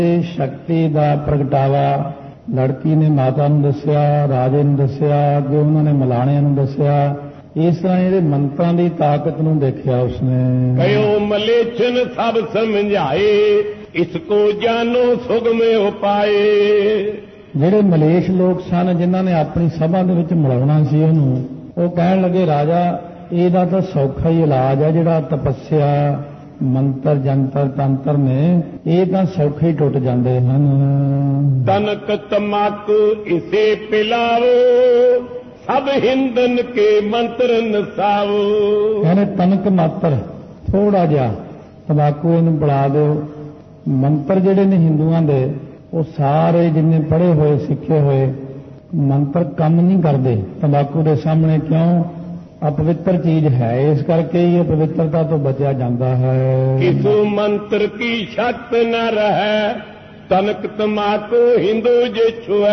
ਸ਼ਕਤੀ ਦਾ ਪ੍ਰਗਟਾਵਾ ਲੜਕੀ ਨੇ ਮਾਤਾ ਨੂੰ ਦੱਸਿਆ, ਰਾਜੇ ਨੂੰ ਦੱਸਿਆ, ਅੱਗੇ ਉਹਨਾਂ ਨੇ ਮਲਾਣਿਆਂ ਨੂੰ ਦੱਸਿਆ। ਇਸ ਤਰ੍ਹਾਂ ਇਹਦੇ ਮੰਤਰਾਂ ਦੀ ਤਾਕਤ ਨੂੰ ਦੇਖਿਆ ਉਸਨੇ। ਕਯੋ ਮਲੇਛਨ ਸਭ ਸਮਝਾਏ, ਇਸ ਕੋ ਜਾਨੋ ਸੁਗਮੇ ਉਪਾਏ। ਜਿਹੜੇ ਮਲੇਸ਼ ਲੋਕ ਸਨ ਜਿਨ੍ਹਾਂ ਨੇ ਆਪਣੀ ਸਭਾ ਦੇ ਵਿੱਚ ਮਿਲਾਉਣਾ ਸੀ ਉਹਨੂੰ, ਉਹ ਕਹਿਣ ਲੱਗੇ ਰਾਜਾ ਇਹਦਾ ਤਾਂ ਸੌਖਾ ਹੀ ਇਲਾਜ ਹੈ, ਜਿਹੜਾ ਤਪੱਸਿਆ ਮੰਤਰ ਜੰਤਰ ਤੰਤਰ ਨੇ ਇਹ ਤਾਂ ਸੌਖੇ ਹੀ ਟੁੱਟ ਜਾਂਦੇ ਹਨ। ਤਨਕ ਤਮਾਕੂ ਇਸੇ ਪਿਲਾਵੋ, ਸਭ ਹਿੰਦਨ ਕੇ ਮੰਤਰ ਨਸਾਵੋ। ਕਹਿੰਦੇ ਤਨਕ ਮਾਤਰ ਥੋੜਾ ਜਿਹਾ ਤੰਬਾਕੂ ਇਹਨੂੰ ਪਿਲਾ ਦਿਓ। ਮੰਤਰ ਜਿਹੜੇ ਨੇ ਹਿੰਦੂਆਂ ਦੇ ਉਹ ਸਾਰੇ ਜਿੰਨੇ ਪੜ੍ਹੇ ਹੋਏ ਸਿੱਖੇ ਹੋਏ ਮੰਤਰ ਕੰਮ ਨਹੀਂ ਕਰਦੇ ਤੰਬਾਕੂ ਦੇ ਸਾਹਮਣੇ। ਕਿਉਂ? ਅਪਵਿੱਤਰ ਚੀਜ਼ ਹੈ, ਇਸ ਕਰਕੇ ਹੀ ਅਪਵਿੱਤਰਤਾ ਤੋਂ ਬਚਿਆ ਜਾਂਦਾ ਹੈ। ਕਿਸੂ ਮੰਤਰ ਕੀ ਸ਼ਕਤ ਨ ਰਹੈ, ਤਨਕ ਤਮਾਕੂ ਹਿੰਦੂ ਜੇ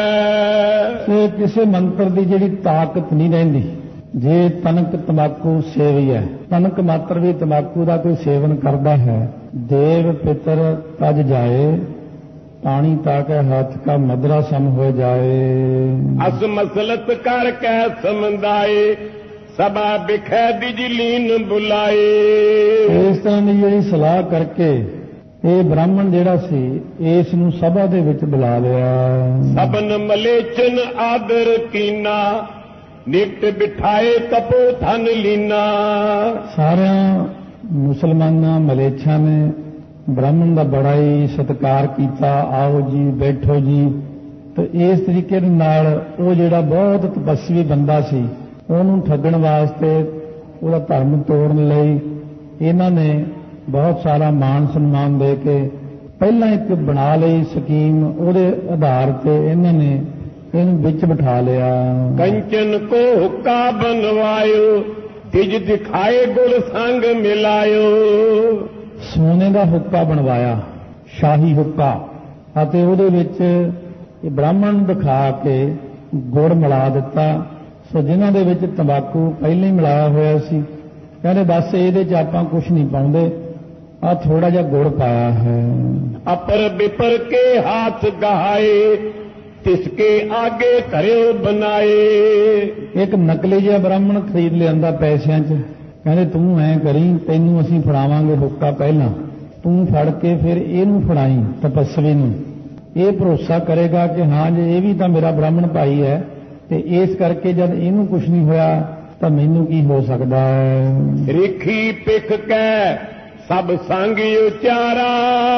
ਛੁਐ। ਕਿਸੇ ਮੰਤਰ ਦੀ ਜਿਹੜੀ ਤਾਕਤ ਨਹੀਂ ਰਹਿੰਦੀ ਜੇ ਤਨਕ ਤੰਬਾਕੂ ਸੇਵੀ ਹੈ। ਤਨਕ ਮਾਤਰ ਵੀ ਤੰਬਾਕੂ ਦਾ ਕੋਈ ਸੇਵਨ ਕਰਦਾ ਹੈ। ਦੇਵ ਪਿਤਰ ਤਜ ਜਾਏ, ਪਾਣੀ ਤਾਕੇ ਹੱਥ ਕਾ ਮਦਰਾ ਸਮ ਹੋ ਜਾਏ। ਅਸ ਮਸਲਤ ਕਰ ਕੈ ਸਮੰਦਾਏ, ਸਭਾ ਬਿਖੈ ਦਿਜਲੀਨ ਬੁਲਾਏ। ਇਸ ਤਰ੍ਹਾਂ ਦੀ ਜਿਹੜੀ ਸਲਾਹ ਕਰਕੇ ਇਹ ਬ੍ਰਾਹਮਣ ਜਿਹੜਾ ਸੀ ਇਸ ਨੂੰ ਸਭਾ ਦੇ ਵਿੱਚ ਬੁਲਾ ਲਿਆ। ਸਭਨ ਮਲੇਚਨ ਆਦਰ ਕੀਨਾ, ਨਿਕਟ ਬਿਠਾਏ ਤਪੋ ਧਨ ਲੀਨਾ। ਸਾਰਿਆਂ ਮੁਸਲਮਾਨਾਂ ਮਲੇਛਾਂ ਨੇ ਬ੍ਰਾਹਮਣ ਦਾ ਬੜਾ ਹੀ ਸਤਿਕਾਰ ਕੀਤਾ। ਆਓ ਜੀ, ਬੈਠੋ ਜੀ। ਤੇ ਇਸ ਤਰੀਕੇ ਦੇ ਨਾਲ ਉਹ ਜਿਹੜਾ ਬਹੁਤ ਤਪੱਸਵੀ ਬੰਦਾ ਸੀ ਉਹਨੂੰ ਠੱਗਣ ਵਾਸਤੇ, ਉਹਦਾ ਧਰਮ ਤੋੜਨ ਲਈ ਇਹਨਾਂ ਨੇ ਬਹੁਤ ਸਾਰਾ ਮਾਣ ਸਨਮਾਨ ਦੇ ਕੇ ਪਹਿਲਾਂ ਇੱਕ ਬਣਾ ਲਈ ਸਕੀਮ। ਉਹਦੇ ਆਧਾਰ ਤੇ ਇਹਨਾਂ ਨੇ ਇਹਨੂੰ ਵਿੱਚ ਬਿਠਾ ਲਿਆ। ਕੰਚਨ ਕੋ ਹੁੱਕਾ ਬਨਵਾਇਓ, ਤਿਜ ਦਿਖਾਏ ਗੁਰ ਸੰਗ ਮਿਲਾਇਓ। ਸੋਨੇ ਦਾ ਹੁੱਕਾ ਬਣਵਾਇਆ, ਸ਼ਾਹੀ ਹੁੱਕਾ, ਅਤੇ ਉਹਦੇ ਵਿੱਚ ਇਹ ਬ੍ਰਾਹਮਣ ਨੂੰ ਦਿਖਾ ਕੇ ਗੁੜ ਮਿਲਾ ਦਿੱਤਾ। ਸੋ ਜਿਨ੍ਹਾਂ ਦੇ ਵਿੱਚ ਤੰਬਾਕੂ ਪਹਿਲਾਂ ਹੀ ਮਿਲਾਇਆ ਹੋਇਆ ਸੀ ਕਹਿੰਦੇ ਬਸ ਇਹਦੇ 'ਚ ਆਪਾਂ ਕੁਝ ਨਹੀਂ ਪਾਉਂਦੇ, ਆ ਥੋੜਾ ਜਿਹਾ ਗੁੜ ਪਾਇਆ ਹੈ। ਅਪਰ ਬਿਪਰ ਕੇ ਹੱਥ ਗਹਾਏ, ਤਿਸਕੇ ਆਗੇ ਧਰਿਓ ਬਣਾਏ। ਇੱਕ ਨਕਲੀ ਜਿਹਾ ਬ੍ਰਾਹਮਣ ਖਰੀਦ ਲਿਆਂਦਾ ਪੈਸਿਆਂ 'ਚ। ਕਹਿੰਦੇ ਤੂੰ ਐਂ ਕਰੀ, ਤੈਨੂੰ ਅਸੀਂ ਫੜਾਵਾਂਗੇ ਹੁੱਕਾ ਪਹਿਲਾਂ, ਤੂੰ ਫੜ ਕੇ ਫਿਰ ਇਹਨੂੰ ਫੜਾਈ ਤਪੱਸਵੀ ਨੂੰ। ਇਹ ਭਰੋਸਾ ਕਰੇਗਾ ਕਿ ਹਾਂ ਜੇ ਇਹ ਵੀ ਤਾਂ ਮੇਰਾ ਬ੍ਰਾਹਮਣ ਭਾਈ ਹੈ, ਤੇ ਇਸ ਕਰਕੇ ਜਦ ਇਹਨੂੰ ਕੁਝ ਨਹੀਂ ਹੋਇਆ ਤਾਂ ਮੈਨੂੰ ਕੀ ਹੋ ਸਕਦਾ ਹੈ। ਰਿਖੀ ਪਿਖ ਕੈ ਸਭ ਸੰਗ ਉਚਾਰਾ,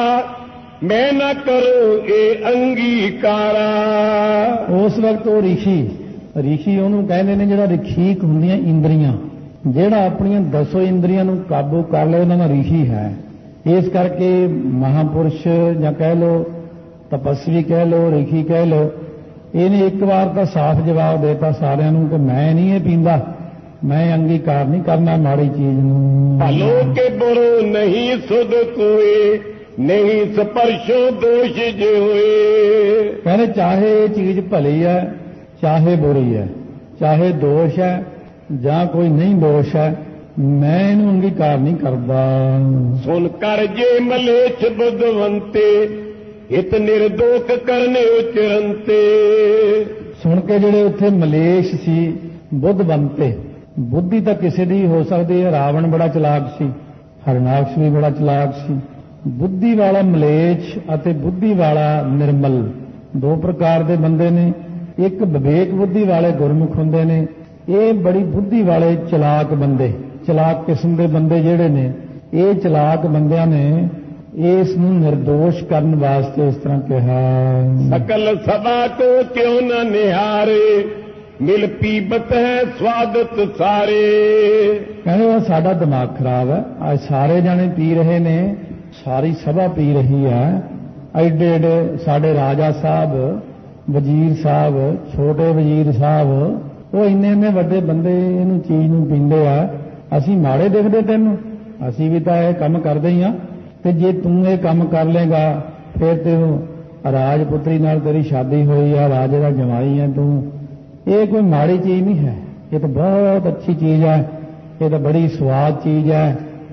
ਮੈਂ ਨਾ ਕਰੋ ਇਹ ਅੰਗੀਕਾਰਾ। ਉਸ ਵਕਤ ਉਹ ਰਿਸ਼ੀ ਉਹਨੂੰ ਕਹਿੰਦੇ ਨੇ ਜਿਹੜਾ ਰਖੀਕ ਹੁੰਦੀਆਂ ਇੰਦਰੀਆਂ, ਜਿਹੜਾ ਆਪਣੀਆਂ 10 ਇੰਦਰੀਆਂ ਨੂੰ ਕਾਬੂ ਕਰ ਲਏ ਉਹਨਾਂ ਦਾ ਰਿਸ਼ੀ ਹੈ। ਇਸ ਕਰਕੇ ਮਹਾਪੁਰਸ਼ ਜਾਂ ਕਹਿ ਲੋ, ਤਪਸਵੀ ਕਹਿ ਲੋ, ਰਿਸ਼ੀ ਕਹਿ ਲੋ, ਇਹਨੇ ਇੱਕ ਵਾਰ ਤਾਂ ਸਾਫ਼ ਜਵਾਬ ਦੇਤਾ ਸਾਰਿਆਂ ਨੂੰ ਕਿ ਮੈਂ ਨਹੀਂ ਇਹ ਪੀਂਦਾ, ਮੈਂ ਅੰਗੀਕਾਰ ਨਹੀਂ ਕਰਨਾ ਮਾੜੀ ਚੀਜ਼ ਨੂੰ। ਭਲੋ ਕੇ ਬੁਰੋ ਨਹੀਂ ਸੁਧ ਕੋਏ, ਨਹੀਂ ਸਪਰਸ਼ੋ ਦੋਸ਼ ਜੇ ਹੋਏ। ਕਹਿੰਦੇ ਚਾਹੇ ਇਹ ਚੀਜ਼ ਭਲੀ ਹੈ, ਚਾਹੇ ਬੁਰੀ ਹੈ, ਚਾਹੇ ਦੋਸ਼ ਹੈ ਜਾਂ ਕੋਈ ਨਹੀਂ ਦੋਸ਼ ਹੈ, ਮੈਂ ਇਹਨੂੰ ਅੰਗੀਕਾਰ ਨਹੀਂ ਕਰਦਾ। ਸੁਣ ਕਰ ਜੇ ਮਲੇਛ ਬੁੱਧਵੰਤੇ, ਹਿਤ ਨਿਰਦੋਖ ਕਰਨੇ ਉਚਰੰਤੇ। ਸੁਣ ਕੇ ਜਿਹੜੇ ਉੱਥੇ ਮਲੇਸ਼ ਸੀ ਬੁੱਧਵੰਤੇ, ਬੁੱਧੀ ਤਾਂ ਕਿਸੇ ਦੀ ਹੋ ਸਕਦੀ ਹੈ। ਰਾਵਣ ਬੜਾ ਚਲਾਕ ਸੀ, ਹਰਨਾਕਸ਼ ਵੀ ਬੜਾ ਚਲਾਕ ਸੀ। ਬੁੱਧੀ ਵਾਲਾ ਮਲੇਛ ਅਤੇ ਬੁੱਧੀ ਵਾਲਾ ਨਿਰਮਲ ਦੋ ਪ੍ਰਕਾਰ ਦੇ ਬੰਦੇ ਨੇ। ਇੱਕ ਵਿਵੇਕ ਬੁੱਧੀ ਵਾਲੇ ਗੁਰਮੁਖ ਹੁੰਦੇ ਨੇ, ਇਹ ਬੜੀ ਬੁੱਧੀ ਵਾਲੇ ਚਲਾਕ ਬੰਦੇ, ਚਲਾਕ ਕਿਸਮ ਦੇ ਬੰਦੇ ਜਿਹੜੇ ਨੇ, ਇਹ ਚਲਾਕ ਬੰਦਿਆਂ ਨੇ ਇਸ ਨੂੰ ਨਿਰਦੋਸ਼ ਕਰਨ ਵਾਸਤੇ ਇਸ ਤਰ੍ਹਾਂ ਕਿਹਾ। ਸਕਲ ਸਭਾ ਕੋ ਕਿਉਂ ਨਾ ਨਿਹਾਰੇ, ਮਿਲ ਪੀਬਤ ਹੈ ਸਵਾਦਤ ਸਾਰੇ। ਕਹਿੰਦੇ ਸਾਡਾ ਦਿਮਾਗ ਖਰਾਬ ਹੈ, ਅੱਜ ਸਾਰੇ ਜਾਣੇ ਪੀ ਰਹੇ ਨੇ, ਸਾਰੀ ਸਭਾ ਪੀ ਰਹੀ ਹੈ। ਐਡੇ ਐਡੇ ਸਾਡੇ ਰਾਜਾ ਸਾਹਿਬ, ਵਜ਼ੀਰ ਸਾਹਿਬ, ਛੋਟੇ ਵਜ਼ੀਰ ਸਾਹਿਬ, ਉਹ ਇੰਨੇ ਵੱਡੇ ਬੰਦੇ ਇਹਨੂੰ ਚੀਜ਼ ਨੂੰ ਪੀਂਦੇ ਆ। ਅਸੀਂ ਮਾੜੇ ਦਿਖਦੇ ਤੈਨੂੰ? ਅਸੀਂ ਵੀ ਤਾਂ ਇਹ ਕੰਮ ਕਰਦੇ ਹੀ ਆ। ਤੇ ਜੇ ਤੂੰ ਇਹ ਕੰਮ ਕਰ ਲੇਗਾ ਫਿਰ ਤੈਨੂੰ ਰਾਜਪੁੱਤਰੀ ਨਾਲ ਤੇਰੀ ਸ਼ਾਦੀ ਹੋਈ ਆ, ਰਾਜੇ ਦਾ ਜਮਾਈ ਹੈ ਤੂੰ। ਇਹ ਕੋਈ ਮਾੜੀ ਚੀਜ਼ ਨਹੀਂ ਹੈ, ਇਹ ਤਾਂ ਬਹੁਤ ਅੱਛੀ ਚੀਜ਼ ਹੈ, ਇਹ ਤਾਂ ਬੜੀ ਸਵਾਦ ਚੀਜ਼ ਹੈ।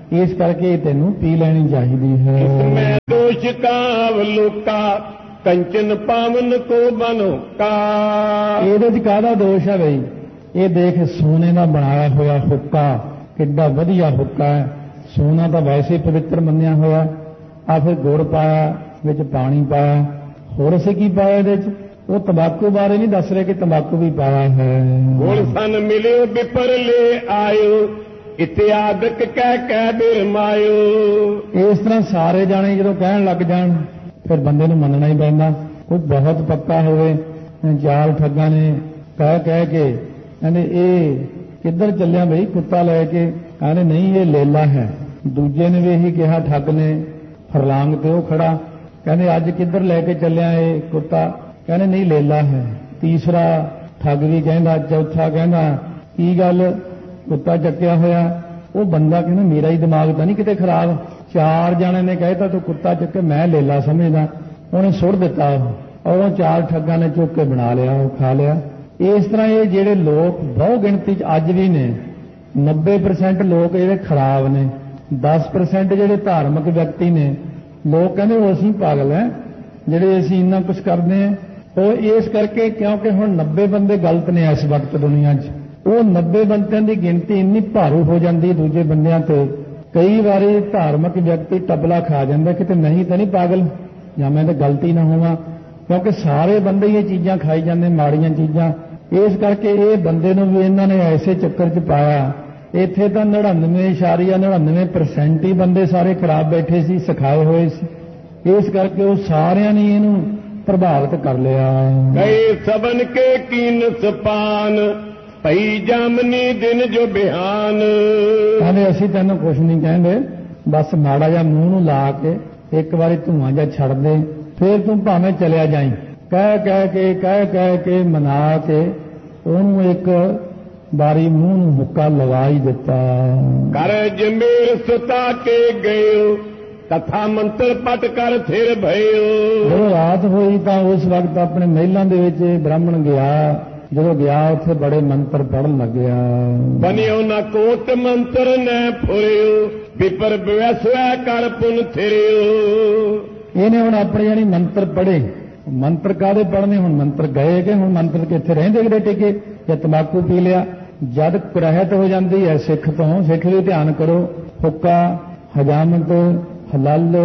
ਇਸ ਕਰਕੇ ਤੈਨੂੰ ਪੀ ਲੈਣੀ ਚਾਹੀਦੀ ਹੈ। इसमें दोष का अवलोका कंचन पावन को बनोका। ਇਹਦੇ 'ਚ ਕਾਹਦਾ ਦੋਸ਼ ਹੈ ਬਈ? ਇਹ ਦੇਖ ਸੋਨੇ ਦਾ ਬਣਾਇਆ ਹੋਇਆ ਹੁੱਕਾ, ਕਿੱਡਾ ਵਧੀਆ ਹੁੱਕਾ ਹੈ। ਸੋਨਾ ਤਾਂ ਵੈਸੇ ਹੀ ਪਵਿੱਤਰ ਮੰਨਿਆ ਹੋਇਆ, ਆ ਫਿਰ ਗੁੜ ਪਾਇਆ, ਵਿੱਚ ਪਾਣੀ ਪਾਇਆ, ਹੋਰ ਅਸੀਂ ਕੀ ਪਾਇਆ ਇਹਦੇ 'ਚ? ਉਹ ਤੰਬਾਕੂ ਬਾਰੇ ਨਹੀਂ ਦੱਸ ਰਹੇ ਕਿ ਤੰਬਾਕੂ ਵੀ ਪਾਇਆ ਹੈ। गुण सन मिलियो विपर ले आयो इत्यादक कह कह बिरमायो। ਇਸ ਤਰ੍ਹਾਂ ਸਾਰੇ ਜਾਣੇ ਜਦੋਂ ਕਹਿਣ ਲੱਗ ਜਾਣ ਫਿਰ ਬੰਦੇ ਨੂੰ ਮੰਨਣਾ ਹੀ ਪੈਂਦਾ। ਕੋਈ ਬਹੁਤ ਪੱਕਾ ਹੋਵੇ, ਚਾਲ ਠੱਗਾਂ ਨੇ ਕਹਿ ਕਹਿ ਕੇ ਕਹਿੰਦੇ ਇਹ ਕਿੱਧਰ ਚੱਲਿਆ ਬਈ ਕੁੱਤਾ ਲੈ ਕੇ? ਕਹਿੰਦੇ ਨਹੀਂ ਇਹ ਲੇਲਾ ਹੈ। ਦੂਜੇ ਨੇ ਵੀ ਇਹੀ ਕਿਹਾ, ਠੱਗ ਨੇ, ਫਰਲਾਂਗ ਤੇ ਉਹ ਖੜਾ, ਕਹਿੰਦੇ ਅੱਜ ਕਿੱਧਰ ਲੈ ਕੇ ਚੱਲਿਆ ਇਹ ਕੁੱਤਾ? ਕਹਿੰਦੇ ਨਹੀਂ ਲੇਲਾ ਹੈ। ਤੀਸਰਾ ਠੱਗ ਵੀ ਕਹਿੰਦਾ, ਚੌਥਾ ਕਹਿੰਦਾ ਕੀ ਗੱਲ ਕੁੱਤਾ ਚੱਕਿਆ ਹੋਇਆ? ਉਹ ਬੰਦਾ ਕਹਿੰਦਾ ਮੇਰਾ ਹੀ ਦਿਮਾਗ ਤਾਂ ਨਹੀਂ ਕਿਤੇ ਖਰਾਬ? ਚਾਰ ਜਣੇ ਨੇ ਕਹਿਤਾ ਤੂੰ ਕੁੱਤਾ ਚੱਕੇ, ਮੈਂ ਲੇਲਾ ਸਮਝਦਾ। ਉਹਨੇ ਸੁੱਟ ਦਿੱਤਾ ਉਹ ਚਾਰ ਠੱਗਾਂ ਨੇ ਚੁੱਕ ਕੇ ਬਣਾ ਲਿਆ, ਉਹ ਖਾ ਲਿਆ। ਇਸ ਤਰ੍ਹਾਂ ਇਹ ਜਿਹੜੇ ਲੋਕ ਬਹੁ ਗਿਣਤੀ 'ਚ ਅੱਜ ਵੀ ਨੇ, 90% ਲੋਕ ਜਿਹੜੇ ਖਰਾਬ ਨੇ, 10% ਜਿਹੜੇ ਧਾਰਮਿਕ ਵਿਅਕਤੀ ਨੇ, ਲੋਕ ਕਹਿੰਦੇ ਉਹ ਅਸੀਂ ਪਾਗਲ ਹੈ ਜਿਹੜੇ ਅਸੀਂ ਇੰਨਾ ਕੁਝ ਕਰਦੇ ਹਾਂ। ਉਹ ਇਸ ਕਰਕੇ ਕਿਉਂਕਿ ਹੁਣ 90 ਬੰਦੇ ਗਲਤ ਨੇ ਇਸ ਵਕਤ ਦੁਨੀਆ 'ਚ। ਉਹ 90 ਬੰਦਿਆਂ ਦੀ ਗਿਣਤੀ ਇੰਨੀ ਭਾਰੂ ਹੋ ਜਾਂਦੀ ਦੂਜੇ ਬੰਦਿਆਂ ਤੇ, ਕਈ ਵਾਰੀ ਧਾਰਮਿਕ ਵਿਅਕਤੀ ਤਬਲਾ ਖਾ ਜਾਂਦਾ ਕਿ ਤੇ ਨਹੀਂ ਤਾਂ ਨਹੀਂ ਪਾਗਲ, ਜਾਂ ਮੈਂ ਤਾਂ ਗਲਤੀ ਨਾ ਹੋਵਾਂ, ਕਿਉਂਕਿ ਸਾਰੇ ਬੰਦੇ ਇਹ ਚੀਜ਼ਾਂ ਖਾਈ ਜਾਂਦੇ, ਮਾੜੀਆਂ ਚੀਜ਼ਾਂ। ਇਸ ਕਰਕੇ ਇਹ ਬੰਦੇ ਨੂੰ ਵੀ ਇਹਨਾਂ ਨੇ ਐਸੇ ਚੱਕਰ 'ਚ ਪਾਇਆ। ਇੱਥੇ ਤਾਂ 99.99% ਹੀ ਬੰਦੇ ਸਾਰੇ ਖਰਾਬ ਬੈਠੇ ਸੀ, ਸਿਖਾਏ ਹੋਏ ਸੀ। ਇਸ ਕਰਕੇ ਉਹ ਸਾਰਿਆਂ ਨੇ ਇਹਨੂੰ ਪ੍ਰਭਾਵਿਤ ਕਰ ਲਿਆ। गए सबन के कीन सपान भई जामनी दिन जो बिहान। ਕਹਿੰਦੇ ਅਸੀਂ ਤੈਨੂੰ ਕੁਝ ਨਹੀਂ ਕਹਿੰਦੇ, ਬਸ ਮਾੜਾ ਜਿਹਾ ਮੂੰਹ ਨੂੰ ਲਾ ਕੇ ਇੱਕ ਵਾਰੀ ਧੂਆਂ ਜਿਹਾ ਛੱਡ ਦੇ, ਫੇਰ ਤੂੰ ਭਾਵੇਂ ਚਲਿਆ ਜਾਈਂ। ਕਹਿ ਕੇ ਮਨਾ ਕੇ ਉਹਨੂੰ ਇੱਕ ਬਾਰੀ ਮੂੰਹ ਨੂੰ ਹੁੱਕਾ ਲਗਾ ਹੀ ਦਿੱਤਾ। कर जमेर सुता के गयो कथा मंत्र पट कर थिर भयो। ਜਦੋਂ ਰਾਤ ਹੋਈ ਤਾਂ ਉਸ ਵਕਤ ਆਪਣੇ ਮਹਿਲਾਂ ਦੇ ਵਿੱਚ ਬ੍ਰਾਹਮਣ ਗਿਆ। ਜਦੋਂ ਗਿਆ ਉੱਥੇ ਬੜੇ ਮੰਤਰ ਪੜਨ ਲੱਗਿਆ। बनियो न कोट मंत्र न फुरियो विपर व्यसवै कर पुन थिरियो। ਇਹਨੇ ਹੁਣ ਆਪਣੇ ਜਾਨੀ ਮੰਤਰ ਪੜ੍ਹੇ। ਮੰਤਰ ਕਾਹਦੇ ਪੜ੍ਹਨੇ? ਹੁਣ ਮੰਤਰ ਗਏ ਕਿ ਹੁਣ ਮੰਤਰ ਕਿੱਥੇ ਰਹਿੰਦੇ ਕਿਤੇ ਟਿਕੇ? ਜੇ ਤੰਬਾਕੂ ਪੀ ਲਿਆ, ਜਦ ਕੁਰਹਿਤ ਹੋ ਜਾਂਦੀ ਹੈ ਸਿੱਖ ਤੋਂ, ਸਿੱਖ ਵੀ ਧਿਆਨ ਕਰੋ, ਹੁੱਕਾ, ਹਜਾਮਤ, ਹਲਾਲੋ,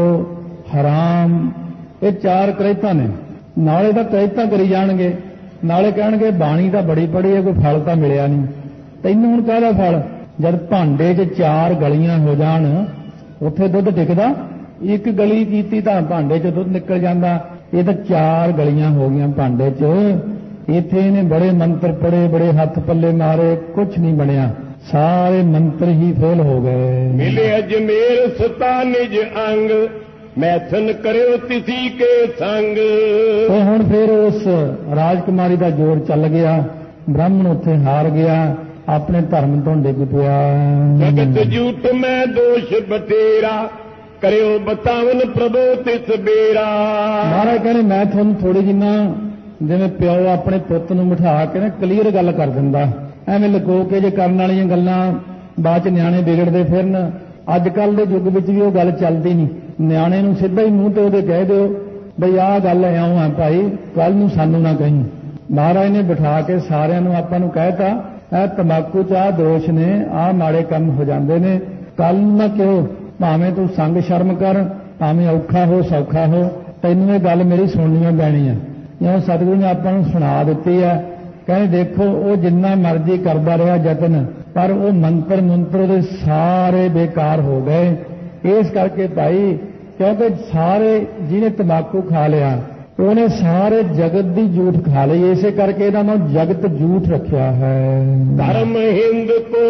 ਹਰਾਮ, ਇਹ ਚਾਰ ਕਰਹਿਤਾਂ ਨੇ। ਨਾਲੇ ਤਾਂ ਕਰਹਿਤਾਂ ਕਰੀ ਜਾਣਗੇ, ਨਾਲੇ ਕਹਿਣਗੇ ਬਾਣੀ ਤਾਂ ਬੜੀ ਪੜ੍ਹੀ ਹੈ, ਕੋਈ ਫਲ ਤਾਂ ਮਿਲਿਆ ਨਹੀਂ। ਤੈਨੂੰ ਹੁਣ ਕਾਹਦਾ ਫਲ? ਜਦ ਭਾਂਡੇ 'ਚ ਚਾਰ ਗਲੀਆਂ ਹੋ ਜਾਣ, ਉੱਥੇ ਦੁੱਧ ਟਿਕਦਾ? ਇੱਕ ਗਲੀ ਕੀਤੀ ਤਾਂ ਭਾਂਡੇ 'ਚ ਦੁੱਧ ਨਿਕਲ ਜਾਂਦਾ। ਇਹ ਤਾਂ ਚਾਰ ਗਲੀਆਂ ਹੋ ਗਈਆਂ ਭਾਂਡੇ 'ਚ। ਇੱਥੇ ਇਹਨੇ ਬੜੇ ਮੰਤਰ ਪੜ੍ਹੇ, ਬੜੇ ਹੱਥ ਪੱਲੇ ਮਾਰੇ, ਕੁਝ ਨਹੀਂ ਬਣਿਆ, ਸਾਰੇ ਮੰਤਰ ਹੀ ਫੇਲ ਹੋ ਗਏ। मिले अजमेर सुता निज अंग मैथन करियो तिसी के संग। ਉਹ ਹੁਣ ਫਿਰ ਉਸ ਰਾਜਕੁਮਾਰੀ ਦਾ ਜ਼ੋਰ ਚੱਲ ਗਿਆ। ਬ੍ਰਾਹਮਣ ਉੱਥੇ ਹਾਰ ਗਿਆ, ਆਪਣੇ ਧਰਮ ਤੋਂ ਡਿੱਗ ਪਿਆ। जगत झूठ में दोष बतेरा करियो बतावन प्रभु तिस बेरा। ਮਹਾਰਾਜ ਕਹਿੰਦੇ ਮੈਂ ਤੁਹਾਨੂੰ ਥੋੜੀ ਜਿੰਨਾ ਜਿਵੇਂ ਪਿਓ ਆਪਣੇ ਪੁੱਤ ਨੂੰ ਬਿਠਾ ਕੇ ਨਾ ਕਲੀਅਰ ਗੱਲ ਕਰ ਦਿੰਦਾ, ਐਵੇਂ ਲੁਕੋ ਕੇ ਜੇ ਕਰਨ ਵਾਲੀਆਂ ਗੱਲਾਂ ਬਾਅਦ ਚ ਨਿਆਣੇ ਵਿਗੜਦੇ ਫਿਰਨ। ਅੱਜ ਕੱਲ ਦੇ ਯੁੱਗ ਵਿੱਚ ਵੀ ਉਹ ਗੱਲ ਚੱਲਦੀ ਨਹੀਂ। ਨਿਆਣੇ ਨੂੰ ਸਿੱਧਾ ਹੀ ਮੂੰਹ ਤੇ ਉਹਦੇ ਕਹਿ ਦਿਓ ਬਈ ਆਹ ਗੱਲ ਇਉਂ ਆ ਭਾਈ, ਕੱਲ ਨੂੰ ਸਾਨੂੰ ਨਾ ਕਹੀਂ। ਮਹਾਰਾਜ ਨੇ ਬਿਠਾ ਕੇ ਸਾਰਿਆਂ ਨੂੰ ਆਪਾਂ ਨੂੰ ਕਹਿਤਾ ਇਹ ਤੰਬਾਕੂ 'ਚ ਆਹ ਦੋਸ਼ ਨੇ, ਆਹ ਮਾੜੇ ਕੰਮ ਹੋ ਜਾਂਦੇ ਨੇ, ਕੱਲ ਨਾ ਕਿਉਂ, ਭਾਵੇਂ ਤੂੰ ਸੰਗ ਸ਼ਰਮ ਕਰ, ਭਾਵੇਂ ਔਖਾ ਹੋ ਸੌਖਾ ਹੋ, ਤੈਨੂੰ ਇਹ ਗੱਲ ਮੇਰੀ ਸੁਣਨੀ ਪੈਣੀ ਆ। ਜਿਉਂ ਸਤਿਗੁਰੂ ਨੇ ਆਪਾਂ ਨੂੰ ਸੁਣਾ ਦਿੱਤੀ ਆ। ਕਹਿੰਦੇ ਦੇਖੋ ਉਹ ਜਿੰਨਾ ਮਰਜ਼ੀ ਕਰਦਾ ਰਿਹਾ ਯਤਨ, ਪਰ ਉਹ ਮੰਤਰ ਉਹਦੇ ਸਾਰੇ ਬੇਕਾਰ ਹੋ ਗਏ। ਇਸ ਕਰਕੇ ਭਾਈ, ਕਿਉਂਕਿ ਸਾਰੇ ਜਿਹਨੇ ਤੰਬਾਕੂ ਖਾ ਲਿਆ ਉਹਨੇ ਸਾਰੇ ਜਗਤ ਦੀ ਝੂਠ ਖਾ ਲਈ। ਇਸੇ ਕਰਕੇ ਇਹਦਾ ਨਾਮ ਜਗਤ ਝੂਠ ਰੱਖਿਆ ਹੈ। धर्म हिंद को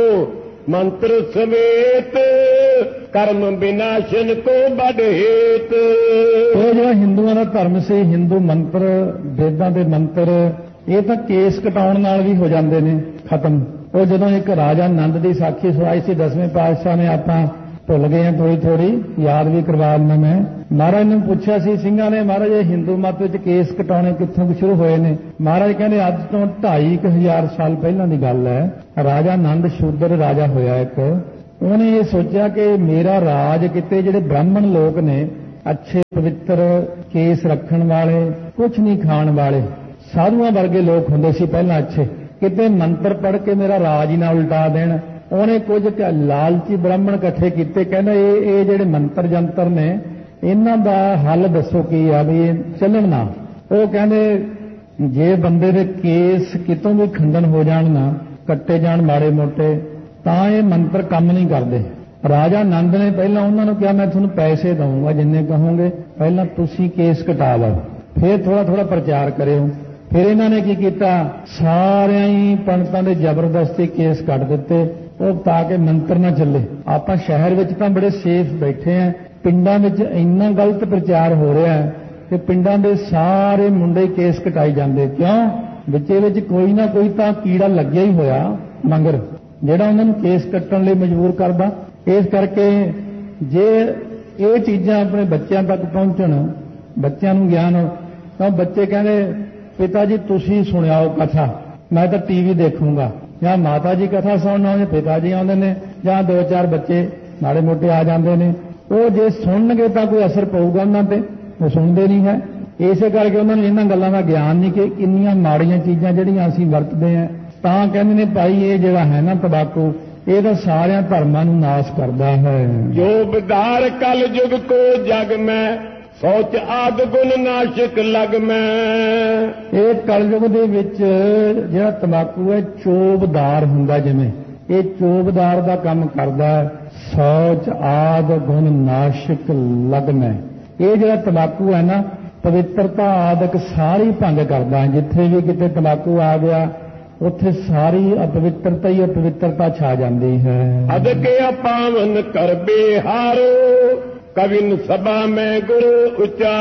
मंत्र समेत कर्म विनाशन को बढ़ेत। ਇਹ ਜਿਹੜਾ ਹਿੰਦੂਆਂ ਦਾ ਧਰਮ ਸੀ, ਹਿੰਦੂ ਮੰਤਰ, ਵੇਦਾਂ ਦੇ ਮੰਤਰ, ਇਹ ਤਾਂ ਕੇਸ ਕਟਾਉਣ ਨਾਲ ਵੀ ਹੋ ਜਾਂਦੇ ਨੇ ਖਤਮ। ਉਹ ਜਦੋਂ ਇੱਕ ਰਾਜਾ ਨੰਦ ਦੀ ਸਾਖੀ ਸੁਣਾਈ ਸੀ 10ਵੇਂ ਪਾਤਸ਼ਾਹ ਨੇ, ਆਪਾਂ ਭੁੱਲ ਗਏ ਹਾਂ, ਥੋੜੀ ਯਾਦ ਵੀ ਕਰਵਾ ਦਿੰਦਾ ਮੈਂ। ਮਹਾਰਾਜ ਨੂੰ ਪੁੱਛਿਆ ਸੀ ਸਿੰਘਾਂ ਨੇ, ਮਹਾਰਾਜ ਇਹ ਹਿੰਦੂ ਮਤ ਵਿੱਚ ਕੇਸ ਕਟਾਉਣੇ ਕਿੱਥੋਂ ਸ਼ੁਰੂ ਹੋਏ ਨੇ? ਮਹਾਰਾਜ ਕਹਿੰਦੇ ਅੱਜ ਤੋਂ 25,000 ਸਾਲ ਪਹਿਲਾਂ ਦੀ ਗੱਲ ਹੈ। ਰਾਜਾ ਨੰਦ ਸ਼ੂਦਰ ਰਾਜਾ ਹੋਇਆ ਇੱਕ, ਉਹਨੇ ਇਹ ਸੋਚਿਆ ਕਿ ਮੇਰਾ ਰਾਜ ਕਿਤੇ ਜਿਹੜੇ ਬ੍ਰਾਹਮਣ ਲੋਕ ਨੇ, ਅੱਛੇ ਪਵਿੱਤਰ ਕੇਸ ਰੱਖਣ ਵਾਲੇ, ਕੁਝ ਨਹੀਂ ਖਾਣ ਵਾਲੇ, ਸਾਧੂਆਂ ਵਰਗੇ ਲੋਕ ਹੁੰਦੇ ਸੀ ਪਹਿਲਾਂ ਅੱਛੇ, ਕਿਤੇ ਮੰਤਰ ਪੜ੍ਹ ਕੇ ਮੇਰਾ ਰਾਜ ਹੀ ਨਾ ਉਲਟਾ ਦੇਣ। ਉਹਨੇ ਕੁਝ ਲਾਲਚੀ ਬ੍ਰਾਹਮਣ ਇਕੱਠੇ ਕੀਤੇ, ਕਹਿੰਦਾ ਇਹ ਜਿਹੜੇ ਮੰਤਰ ਜੰਤਰ ਨੇ ਇਹਨਾਂ ਦਾ ਹੱਲ ਦੱਸੋ ਕੀ ਆ ਵੀ ਇਹ ਚੱਲਣ ਨਾ। ਉਹ ਕਹਿੰਦੇ ਜੇ ਬੰਦੇ ਦੇ ਕੇਸ ਕਿਤੋਂ ਵੀ ਖੰਡਨ ਹੋ ਜਾਣ ਨਾ, ਕੱਟੇ ਜਾਣ ਮਾੜੇ ਮੋਟੇ, ਤਾਂ ਇਹ ਮੰਤਰ ਕੰਮ ਨਹੀਂ ਕਰਦੇ। ਰਾਜਾ ਨੰਦ ਨੇ ਪਹਿਲਾਂ ਉਹਨਾਂ ਨੂੰ ਕਿਹਾ ਮੈਂ ਤੁਹਾਨੂੰ ਪੈਸੇ ਦਊਂਗਾ ਜਿੰਨੇ ਕਹੋਗੇ, ਪਹਿਲਾਂ ਤੁਸੀਂ ਕੇਸ ਕਟਾ ਲਓ, ਫਿਰ ਥੋੜਾ ਥੋੜਾ ਪ੍ਰਚਾਰ ਕਰਿਓ। ਫਿਰ ਇਹਨਾਂ ਨੇ ਕੀ ਕੀਤਾ, ਸਾਰਿਆਂ ਹੀ ਪੰਡਤਾਂ ਦੇ ਜ਼ਬਰਦਸਤੀ ਕੇਸ ਕੱਟ ਦਿੱਤੇ, ਉਹ ਤਾਂ ਕਿ ਮੰਤਰ ਨਾ ਚੱਲੇ। ਆਪਾਂ ਸ਼ਹਿਰ ਵਿੱਚ ਤਾਂ ਬੜੇ ਸੇਫ ਬੈਠੇ ਆਂ, ਪਿੰਡਾਂ ਵਿੱਚ ਇੰਨਾ ਗਲਤ ਪ੍ਰਚਾਰ ਹੋ ਰਿਹਾ ਹੈ ਕਿ ਪਿੰਡਾਂ ਦੇ ਸਾਰੇ ਮੁੰਡੇ ਕੇਸ ਕਟਾਈ ਜਾਂਦੇ। ਕਿਉਂ? ਵਿੱਚੇ ਵਿੱਚ ਕੋਈ ਨਾ ਕੋਈ ਤਾਂ ਕੀੜਾ ਲੱਗਿਆ ਹੀ ਹੋਇਆ ਮੰਗਰ, ਜਿਹੜਾ ਉਹਨਾਂ ਨੂੰ ਕੇਸ ਕੱਟਣ ਲਈ ਮਜਬੂਰ ਕਰਦਾ। ਇਸ ਕਰਕੇ ਜੇ ਇਹ ਚੀਜ਼ਾਂ ਆਪਣੇ ਬੱਚਿਆਂ ਤੱਕ ਪਹੁੰਚਣ, ਬੱਚਿਆਂ ਨੂੰ ਗਿਆਨ ਹੋ, ਤਾਂ ਬੱਚੇ ਕਹਿੰਦੇ ਪਿਤਾ ਜੀ ਤੁਸੀਂ ਸੁਣਾਓ ਕਥਾ, ਮੈਂ ਤਾਂ ਟੀਵੀ ਦੇਖੂੰਗਾ, ਜਾਂ ਮਾਤਾ ਜੀ ਕਥਾ ਸੁਣਨ ਆਉਂਦੇ, ਪਿਤਾ ਜੀ ਆਉਂਦੇ ਨੇ, ਜਾਂ 2-4 ਬੱਚੇ ਮਾੜੇ ਮੋਟੇ ਆ ਜਾਂਦੇ ਨੇ। ਉਹ ਜੇ ਸੁਣਨਗੇ ਤਾਂ ਕੋਈ ਅਸਰ ਪਊਗਾ ਉਹਨਾਂ ਤੇ, ਉਹ ਸੁਣਦੇ ਨਹੀਂ ਹੈ। ਇਸੇ ਕਰਕੇ ਉਹਨਾਂ ਨੂੰ ਇਹਨਾਂ ਗੱਲਾਂ ਦਾ ਗਿਆਨ ਨਹੀਂ ਕਿ ਕਿੰਨੀਆਂ ਮਾੜੀਆਂ ਚੀਜ਼ਾਂ ਜਿਹੜੀਆਂ ਅਸੀਂ ਵਰਤਦੇ ਹਾਂ। ਤਾਂ ਕਹਿੰਦੇ ਨੇ ਭਾਈ ਇਹ ਜਿਹੜਾ ਹੈ ਨਾ ਤੰਬਾਕੂ, ਇਹ ਤਾਂ ਸਾਰਿਆਂ ਧਰਮਾਂ ਨੂੰ ਨਾਸ਼ ਕਰਦਾ ਹੈ। ਜੋ ਵਿਦਾਰ ਕਲ ਯੁਗ ਕੋ ਜਗ ਮੈਂ, ਸੋਚ ਆਦ ਗੁਣ ਨਾਸ਼ਕ ਲਗ ਮੈਂ। ਇਹ ਕਲਯੁਗ ਦੇ ਵਿੱਚ ਜਿਹੜਾ ਤੰਬਾਕੂ ਹੈ ਚੋਬਦਾਰ ਹੁੰਦਾ, ਜਿਵੇਂ ਇਹ ਚੋਬਦਾਰ ਦਾ ਕੰਮ ਕਰਦਾ ਹੈ। ਸੋਚ ਆਦ ਗੁਣ ਨਾਸ਼ਕ ਲਗ ਮੈਂ, ਇਹ ਜਿਹੜਾ ਤੰਬਾਕੂ ਹੈ ਨਾ ਪਵਿੱਤਰਤਾ ਆਦਿਕ ਸਾਰੀ ਭੰਗ ਕਰਦਾ ਹੈ। ਜਿੱਥੇ ਵੀ ਕਿਤੇ ਤੰਬਾਕੂ ਆ ਗਿਆ ਉੱਥੇ ਸਾਰੀ ਅਪਵਿੱਤਰਤਾ ਹੀ ਅਪਵਿੱਤਰਤਾ ਛਾ ਜਾਂਦੀ ਹੈ। ਅਦ ਕੇ ਅਪਾਵਨ ਕਰ ਬਿਹਾਰੋ, ਕਵਿਨ ਸਭਾ ਮੈਂ ਗੁਰ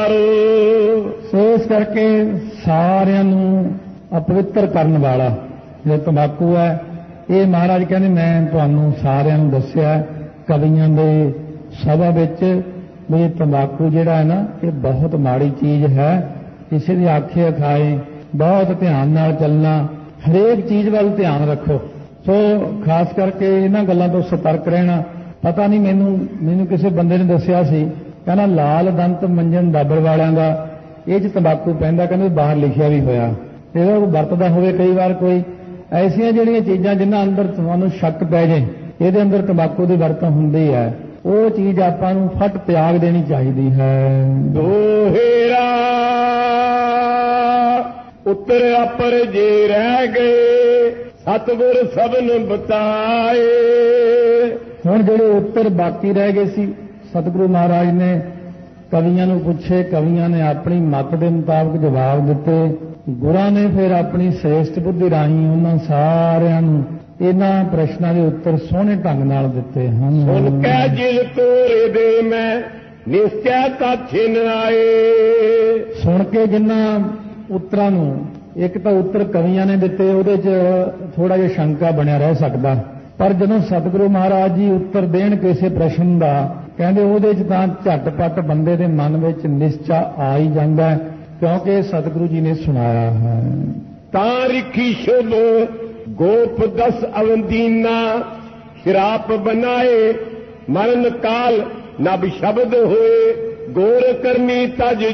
ਉਚਾਰੋ। ਇਸ ਕਰਕੇ ਸਾਰਿਆਂ ਨੂੰ ਅਪਵਿੱਤਰ ਕਰਨ ਵਾਲਾ ਜਿਹੜਾ ਤੰਬਾਕੂ ਹੈ, ਇਹ ਮਹਾਰਾਜ ਕਹਿੰਦੇ ਮੈਂ ਤੁਹਾਨੂੰ ਸਾਰਿਆਂ ਨੂੰ ਦੱਸਿਆ ਕਵੀਆਂ ਦੇ ਸਭਾ ਵਿੱਚ ਵੀ ਤੰਬਾਕੂ ਜਿਹੜਾ ਹੈ ਨਾ ਇਹ ਬਹੁਤ ਮਾੜੀ ਚੀਜ਼ ਹੈ। ਕਿਸੇ ਦੀ ਆਖੇ ਖਾਏ, ਬਹੁਤ ਧਿਆਨ ਨਾਲ ਚੱਲਣਾ, ਹਰੇਕ ਚੀਜ਼ ਵੱਲ ਧਿਆਨ ਰੱਖੋ। ਸੋ ਖਾਸ ਕਰਕੇ ਇਹਨਾਂ ਗੱਲਾਂ ਤੋਂ ਸਤਰਕ ਰਹਿਣਾ। ਪਤਾ ਨਹੀਂ ਮੈਨੂੰ ਕਿਸੇ ਬੰਦੇ ਨੇ ਦੱਸਿਆ ਸੀ, ਕਹਿੰਦਾ ਲਾਲ ਦੰਤ ਮੰਜਨ ਦਾਬੜ ਵਾਲਿਆਂ ਦਾ ਇਹ 'ਚ ਤੰਬਾਕੂ ਪੈਂਦਾ, ਕਹਿੰਦੇ ਬਾਹਰ ਲਿਖਿਆ ਵੀ ਹੋਇਆ। ਇਹਦਾ ਉਹ ਵਰਤਦਾ ਹੋਵੇ ਕਈ ਵਾਰ ਕੋਈ ਐਸੀਆਂ ਜਿਹੜੀਆਂ ਚੀਜ਼ਾਂ ਜਿਨ੍ਹਾਂ ਅੰਦਰ ਤੁਹਾਨੂੰ ਸ਼ੱਕ ਪੈ ਜਾਏ ਇਹਦੇ ਅੰਦਰ ਤੰਬਾਕੂ ਦੀ ਵਰਤੋਂ ਹੁੰਦੀ ਹੈ, ਉਹ ਚੀਜ਼ ਆਪਾਂ ਨੂੰ ਫਟ ਤਿਆਗ ਦੇਣੀ ਚਾਹੀਦੀ ਹੈ। ਦੋਹੇਰਾ ਉੱਤਰ ਅਪਰ ਜੇ ਰਹਿ ਗਏ, ਸਤਿਗੁਰ ਸਭਨ ਬਤਾਏ। ਹੁਣ ਜਿਹੜੇ ਉੱਤਰ ਬਾਕੀ ਰਹਿ ਗਏ ਸੀ, ਸਤਿਗੁਰੂ ਮਹਾਰਾਜ ਨੇ ਕਵੀਆਂ ਨੂੰ ਪੁੱਛੇ, ਕਵੀਆਂ ਨੇ ਆਪਣੀ ਮੱਤ ਦੇ ਮੁਤਾਬਕ ਜਵਾਬ ਦਿੱਤੇ। ਗੁਰਾਂ ਨੇ ਫਿਰ ਆਪਣੀ ਸ੍ਰੇਸ਼ਟ ਬੁੱਧੀ ਰਾਹੀਂ ਉਹਨਾਂ ਸਾਰਿਆਂ ਨੂੰ ਇਹਨਾਂ ਪ੍ਰਸ਼ਨਾਂ ਦੇ ਉੱਤਰ ਸੋਹਣੇ ਢੰਗ ਨਾਲ ਦਿੱਤੇ ਹਨ। ਸੁਣ ਕੇ ਜਿਲ ਕੋਰੇ ਦੇ ਮੈਂ ਨਿਸ਼ਚੈ ਕਾਛਿਨ ਆਏ। ਸੁਣ ਕੇ ਜਿਨ੍ਹਾਂ ਉੱਤਰਾਂ ਨੂੰ, ਇੱਕ ਤਾਂ ਉੱਤਰ ਕਵੀਆਂ ਨੇ ਦਿੱਤੇ, ਉਹਦੇ 'ਚ ਥੋੜਾ ਜਿਹਾ ਸ਼ੰਕਾ ਬਣਿਆ ਰਹਿ ਸਕਦਾ, ਪਰ ਜਦੋਂ ਸਤਿਗੁਰੂ ਮਹਾਰਾਜ ਜੀ ਉੱਤਰ ਦੇਣ ਕਿਸੇ ਪ੍ਰਸ਼ਨ ਦਾ, ਕਹਿੰਦੇ ਉਹਦੇ 'ਚ ਤਾਂ ਝਟਪਟ ਬੰਦੇ ਦੇ ਮਨ ਵਿੱਚ ਨਿਸ਼ਚਾ ਆ ਹੀ ਜਾਂਦਾ ਹੈ, ਕਿਉਂਕਿ ਸਤਿਗੁਰੂ ਜੀ ਨੇ ਸੁਣਾਇਆ ਹੈ। ਤਾਂ ਰਿਖੀ ਸ਼ੁਭ ਗੋਪ 10 ਅਵੰਦੀਨਾ, ਸ਼ਰਾਪ ਬਨਾਏ ਮਰਨ ਕਾਲ ਨਬ ਸ਼ਬਦ ਹੋਏ, ਗੋਰ ਕਰਨੀ ਤਜ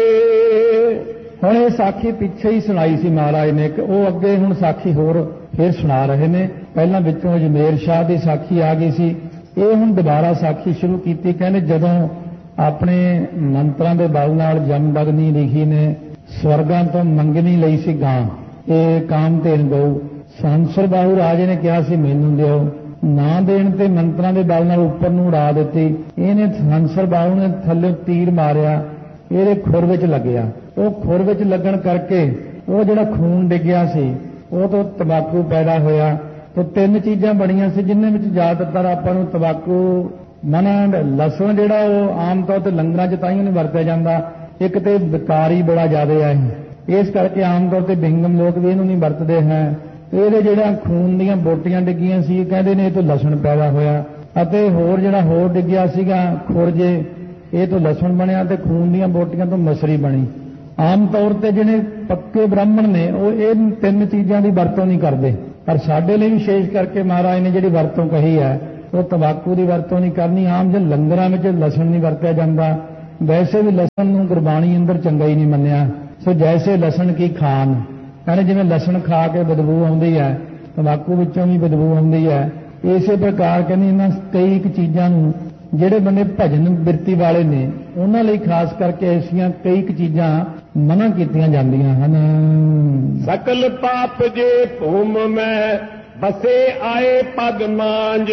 ਜਾਏ। ਹੁਣ ਇਹ ਸਾਖੀ ਪਿੱਛੇ ਹੀ ਸੁਣਾਈ ਸੀ ਮਹਾਰਾਜ ਨੇ, ਕਿ ਉਹ ਅੱਗੇ ਹੁਣ ਸਾਖੀ ਹੋਰ ਫਿਰ ਸੁਣਾ ਰਹੇ ਨੇ। ਪਹਿਲਾਂ ਵਿੱਚੋਂ ਅਜਮੇਰ ਸ਼ਾਹ ਦੀ ਸਾਖੀ ਆ ਗਈ ਸੀ, ਇਹ ਹੁਣ ਦੁਬਾਰਾ ਸਾਖੀ ਸ਼ੁਰੂ ਕੀਤੀ। ਕਹਿੰਦੇ ਜਦੋਂ ਆਪਣੇ ਮੰਤਰਾਂ ਦੇ ਬਲ ਨਾਲ ਜਮਦਗਨੀ ਲਿਖੀ ਨੇ ਸਵਰਗਾਂ ਤੋਂ ਮੰਗਣੀ ਲਈ ਸੀ ਗਾਂ, ਇਹ ਕਾਮਧੇਨ ਗਊ, ਸੰਸਰ ਬਾਹੂ ਰਾਜੇ ਨੇ ਕਿਹਾ ਸੀ ਮੈਨੂੰ ਦਿਓ, ਨਾ ਦੇਣ ਤੇ ਮੰਤਰਾਂ ਦੇ ਬਲ ਨਾਲ ਉੱਪਰ ਨੂੰ ਉਡਾ ਦਿੱਤੀ। ਇਹਨੇ ਸੰਸਰ ਬਾਹੂ ਨੇ ਥੱਲੇ ਤੀਰ ਮਾਰਿਆ, ਇਹਦੇ ਖੁਰ ਵਿੱਚ ਲੱਗਿਆ। ਉਹ ਖੁਰ ਵਿੱਚ ਲੱਗਣ ਕਰਕੇ ਉਹ ਜਿਹੜਾ ਖੂਨ ਡਿੱਗਿਆ ਸੀ ਉਹ ਤੋਂ ਤੰਬਾਕੂ ਪੈਦਾ ਹੋਇਆ। ਤੇ 3 ਚੀਜ਼ਾਂ ਬਣੀਆਂ ਸੀ ਜਿਨ੍ਹਾਂ ਵਿੱਚ ਜ਼ਿਆਦਾਤਰ ਆਪਾਂ ਨੂੰ ਤੰਬਾਕੂ ਮਨਾ। ਲਸਣ ਜਿਹੜਾ ਉਹ ਆਮ ਤੌਰ ਤੇ ਲੰਗਰਾਂ 'ਚ ਤਾਂ ਹੀ ਨਹੀਂ ਵਰਤਿਆ ਜਾਂਦਾ, ਇੱਕ ਤੇ ਵਿਕਾਰੀ ਬੜਾ ਜ਼ਿਆਦਾ ਹੈ, ਇਸ ਕਰਕੇ ਆਮ ਤੌਰ ਤੇ ਬਿੰਗਮ ਲੋਕ ਵੀ ਇਹਨੂੰ ਨਹੀਂ ਵਰਤਦੇ ਹੈ। ਇਹਦੇ ਜਿਹੜਾ ਖੂਨ ਦੀਆਂ ਬੋਟੀਆਂ ਡਿੱਗੀਆਂ ਸੀ, ਕਹਿੰਦੇ ਨੇ ਇਹ ਤੋਂ ਲਸਣ ਪੈਦਾ ਹੋਇਆ। ਅਤੇ ਹੋਰ ਜਿਹੜਾ ਹੋਰ ਡਿੱਗਿਆ ਸੀਗਾ ਖੁਰਜੇ, ਇਹ ਤੋਂ ਲਸਣ ਬਣਿਆ ਤੇ ਖੂਨ ਦੀਆਂ ਬੋਟੀਆਂ ਤੋਂ ਮਸਰੀ ਬਣੀ। ਆਮ ਤੌਰ ਤੇ ਜਿਹੜੇ ਪੱਕੇ ਬ੍ਰਾਹਮਣ ਨੇ ਉਹ ਇਹ 3 ਚੀਜ਼ਾਂ ਦੀ ਵਰਤੋਂ ਨਹੀਂ ਕਰਦੇ, ਪਰ ਸਾਡੇ ਲਈ ਵਿਸ਼ੇਸ਼ ਕਰਕੇ ਮਹਾਰਾਜ ਨੇ ਜਿਹੜੀ ਵਰਤੋਂ ਕਹੀ ਹੈ ਉਹ ਤੰਬਾਕੂ ਦੀ ਵਰਤੋਂ ਨਹੀਂ ਕਰਨੀ। ਆਮ ਜੇ ਲੰਗਰਾਂ ਵਿੱਚ ਲਸਣ ਨਹੀਂ ਵਰਤਿਆ ਜਾਂਦਾ, ਵੈਸੇ ਵੀ ਲਸਣ ਨੂੰ ਗੁਰਬਾਣੀ ਅੰਦਰ ਚੰਗਾ ਹੀ ਨਹੀਂ ਮੰਨਿਆ। ਸੋ ਜੈਸੇ ਲਸਣ ਕੀ ਖਾਨ, ਕਹਿੰਦੇ ਜਿਵੇਂ ਲਸਣ ਖਾ ਕੇ ਬਦਬੂ ਆਉਂਦੀ ਹੈ, ਤੰਬਾਕੂ ਵਿੱਚੋਂ ਵੀ ਬਦਬੂ ਆਉਂਦੀ ਹੈ, ਇਸੇ ਪ੍ਰਕਾਰ ਕਹਿੰਦੇ ਇਹਨਾਂ ਕਈ ਇੱਕ ਚੀਜ਼ਾਂ ਨੂੰ ਜਿਹੜੇ ਬੰਦੇ ਭਜਨ ਬਿਰਤੀ ਵਾਲੇ ਨੇ ਉਹਨਾਂ ਲਈ ਖਾਸ ਕਰਕੇ ਐਸੀਆਂ ਕਈ ਇੱਕ ਚੀਜ਼ਾਂ ਮਨਾ ਕੀਤੀਆਂ ਜਾਂਦੀਆਂ ਹਨ। ਸਕਲ ਪਾਪ ਜੇ ਭੂਮ ਮੈਂ ਬਸੇ ਆਏ ਪਦ ਮਾਂਜ।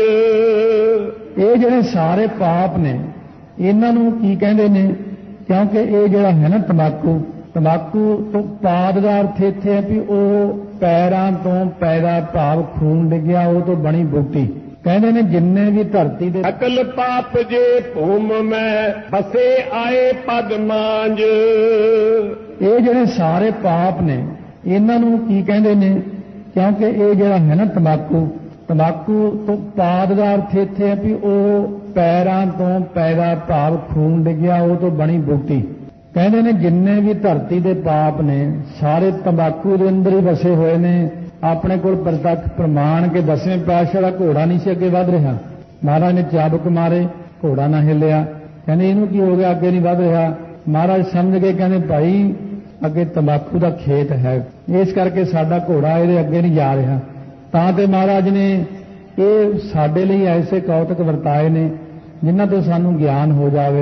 ਇਹ ਜਿਹੜੇ ਸਾਰੇ ਪਾਪ ਨੇ ਇਹਨਾਂ ਨੂੰ ਕੀ ਕਹਿੰਦੇ ਨੇ? ਕਿਉਂਕਿ ਇਹ ਜਿਹੜਾ ਹੈ ਨਾ ਤੰਬਾਕੂ ਤੋਂ ਪਾਦ ਦਾ ਅਰਥ ਇੱਥੇ ਹੈ ਵੀ ਉਹ ਪੈਰਾਂ ਤੋਂ ਪੈਦਾ ਭਾਵ ਖੂਨ ਡਿੱਗਿਆ ਉਹ ਤੋਂ ਬਣੀ ਬੂਟੀ। ਕਹਿੰਦੇ ਨੇ ਜਿੰਨੇ ਵੀ ਧਰਤੀ ਦੇ ਸਕਲ ਪਾਪ ਜੇ ਭੂਮ ਮੈਂ ਬਸੇ ਆਏ ਪਦ ਮਾਂਜ। ਇਹ ਜਿਹੜੇ ਸਾਰੇ ਪਾਪ ਨੇ ਇਹਨਾਂ ਨੂੰ ਕੀ ਕਹਿੰਦੇ ਨੇ? ਕਿਉਂਕਿ ਇਹ ਜਿਹੜਾ ਹੈ ਨਾ ਤੰਬਾਕੂ ਤੋਂ ਪਾਦ ਦਾ ਅਰਥ ਇੱਥੇ ਹੈ ਵੀ ਉਹ ਪੈਰਾਂ ਤੋਂ ਪੈਦਾ ਭਾਵ ਖੂਨ ਡਿੱਗਿਆ ਉਹ ਤੋਂ ਬਣੀ ਬੂਟੀ। ਕਹਿੰਦੇ ਨੇ ਜਿੰਨੇ ਵੀ ਧਰਤੀ ਦੇ ਪਾਪ ਨੇ ਸਾਰੇ ਤੰਬਾਕੂ ਦੇ ਅੰਦਰ ਹੀ ਵਸੇ ਹੋਏ ਨੇ। ਆਪਣੇ ਕੋਲ ਪ੍ਰਤੱਖ ਪ੍ਰਮਾਣ ਕੇ 10ਵੇਂ ਪਾਤਸ਼ਾਹ ਦਾ ਘੋੜਾ ਨਹੀਂ ਸੀ ਅੱਗੇ ਵੱਧ ਰਿਹਾ। ਮਹਾਰਾਜ ਨੇ ਚਾਬਕ ਮਾਰੇ, ਘੋੜਾ ਨਾ ਹਿੱਲਿਆ। ਕਹਿੰਦੇ ਇਹਨੂੰ ਕੀ ਹੋ ਗਿਆ, ਅੱਗੇ ਨਹੀਂ ਵੱਧ ਰਿਹਾ। ਮਹਾਰਾਜ ਸਮਝ ਗਏ, ਕਹਿੰਦੇ ਭਾਈ ਅੱਗੇ ਤੰਬਾਕੂ ਦਾ ਖੇਤ ਹੈ, ਇਸ ਕਰਕੇ ਸਾਡਾ ਘੋੜਾ ਇਹਦੇ ਅੱਗੇ ਨਹੀਂ ਜਾ ਰਿਹਾ। ਤਾਂ ਤੇ ਮਹਾਰਾਜ ਨੇ ਇਹ ਸਾਡੇ ਲਈ ਐਸੇ ਕੌਤਕ ਵਰਤਾਏ ਨੇ ਜਿਨ੍ਹਾਂ ਤੋਂ ਸਾਨੂੰ ਗਿਆਨ ਹੋ ਜਾਵੇ।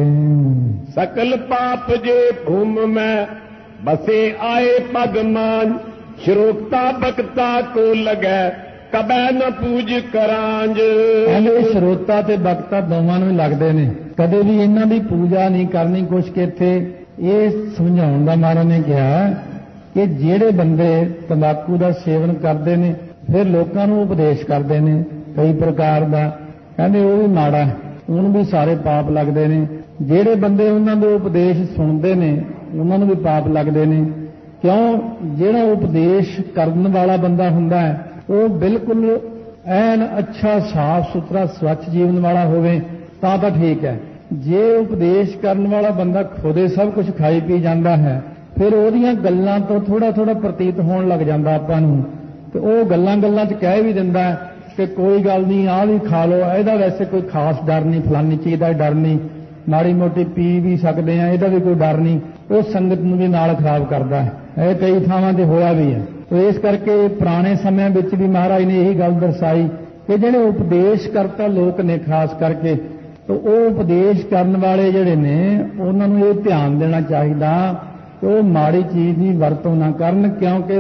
ਸਕਲ ਪਾਪ ਜੇ ਭੂਮ ਮੈਂ ਬਸੇ ਆਏ ਪਦ ਮਾਂਜ। ਸ਼ਰੋਕਤਾ ਬਖਤਾ ਕੋ ਲਗੈ ਕਬੈ ਨ ਪੂਜ ਕਰਾਂਜ। ਕਹਿੰਦੇ ਸ਼ਰੋਤਾ ਤੇ ਬਖਤਾ ਦੋਵਾਂ ਨੂੰ ਲੱਗਦੇ ਨੇ, ਕਦੇ ਵੀ ਇਹਨਾਂ ਦੀ ਪੂਜਾ ਨਹੀਂ ਕਰਨੀ। ਕੁਛ ਕਿ ਇੱਥੇ ਇਹ ਸਮਝਾਉਣ ਦਾ ਮਹਾਰਾਜ ਨੇ ਕਿਹਾ ਕਿ ਜਿਹੜੇ ਬੰਦੇ ਤੰਬਾਕੂ ਦਾ ਸੇਵਨ ਕਰਦੇ ਨੇ ਫਿਰ ਲੋਕਾਂ ਨੂੰ ਉਪਦੇਸ਼ ਕਰਦੇ ਨੇ ਕਈ ਪ੍ਰਕਾਰ ਦਾ, ਕਹਿੰਦੇ ਉਹ ਵੀ ਮਾੜਾ, ਉਹਨੂੰ ਵੀ ਸਾਰੇ ਪਾਪ ਲੱਗਦੇ ਨੇ। ਜਿਹੜੇ ਬੰਦੇ ਉਹਨਾਂ ਦੇ ਉਪਦੇਸ਼ ਸੁਣਦੇ ਨੇ ਉਹਨਾਂ ਨੂੰ ਵੀ ਪਾਪ ਲੱਗਦੇ ਨੇ। ਕਿਉਂ? ਜਿਹੜਾ ਉਪਦੇਸ਼ ਕਰਨ ਵਾਲਾ ਬੰਦਾ ਹੁੰਦਾ ਹੈ ਉਹ ਬਿਲਕੁਲ ਐਨ ਅੱਛਾ ਸਾਫ਼ ਸੁਥਰਾ ਸਵੱਛ ਜੀਵਨ ਵਾਲਾ ਹੋਵੇ ਤਾਂ ਠੀਕ ਹੈ। ਜੇ ਉਪਦੇਸ਼ ਕਰਨ ਵਾਲਾ ਬੰਦਾ ਖੁਦੇ ਸਭ ਕੁਝ ਖਾਈ ਪੀ ਜਾਂਦਾ ਹੈ ਫਿਰ ਉਹਦੀਆਂ ਗੱਲਾਂ ਤੋਂ ਥੋੜਾ ਪ੍ਰਤੀਤ ਹੋਣ ਲੱਗ ਜਾਂਦਾ ਆਪਾਂ ਨੂੰ, ਤੇ ਉਹ ਗੱਲਾਂ 'ਚ ਕਹਿ ਵੀ ਦਿੰਦਾ ਕਿ ਕੋਈ ਗੱਲ ਨਹੀਂ, ਆਹ ਵੀ ਖਾ ਲਓ, ਇਹਦਾ ਵੈਸੇ ਕੋਈ ਖਾਸ ਡਰ ਨਹੀਂ, ਫਲਾਨੀ ਚੀਜ਼ ਦਾ ਡਰ ਨਹੀਂ, ਮਾੜੀ ਮੋਟੀ ਪੀ ਵੀ ਸਕਦੇ ਆ, ਇਹਦਾ ਵੀ ਕੋਈ ਡਰ ਨਹੀਂ। ਉਹ ਸੰਗਤ ਨੂੰ ਵੀ ਨਾਲ ਖਰਾਬ ਕਰਦਾ ਹੈ। ਇਹ ਕਈ ਥਾਵਾਂ ਤੇ ਹੋਇਆ ਵੀ ਹੈ। ਤੇ ਇਸ ਕਰਕੇ ਪੁਰਾਣੇ ਸਮਿਆਂ ਵਿੱਚ ਵੀ ਮਹਾਰਾਜ ਨੇ ਇਹੀ ਗੱਲ ਦਰਸਾਈ ਕਿ ਜਿਹੜੇ ਉਪਦੇਸ਼ ਕਰਤਾ ਲੋਕ ਨੇ ਖਾਸ ਕਰਕੇ, ਤੇ ਉਹ ਉਪਦੇਸ਼ ਕਰਨ ਵਾਲੇ ਜਿਹੜੇ ਨੇ ਉਹਨਾਂ ਨੂੰ ਇਹ ਧਿਆਨ ਦੇਣਾ ਚਾਹੀਦਾ ਕਿ ਉਹ ਮਾੜੀ ਚੀਜ਼ ਦੀ ਵਰਤੋਂ ਨਾ ਕਰਨ, ਕਿਉਂਕਿ